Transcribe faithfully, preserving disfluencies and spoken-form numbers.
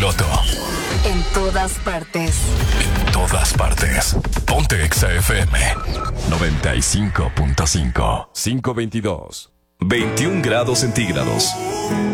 piloto. En todas partes. En todas partes. Ponte Exa F M noventa y cinco punto cinco. cinco veintidós. veintiún grados centígrados.